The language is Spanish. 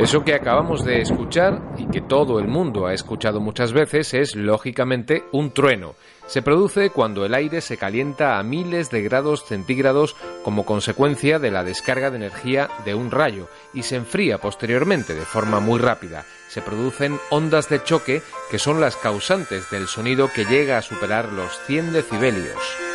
Eso que acabamos de escuchar y que todo el mundo ha escuchado muchas veces es, lógicamente, un trueno. Se produce cuando el aire se calienta a miles de grados centígrados como consecuencia de la descarga de energía de un rayo y se enfría posteriormente de forma muy rápida. Se producen ondas de choque que son las causantes del sonido que llega a superar los 100 decibelios.